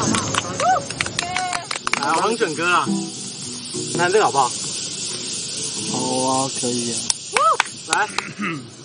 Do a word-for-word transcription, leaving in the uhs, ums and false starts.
好不好？ 来，王准哥啦，看这个好不好？ 好啊，可以啊。 来。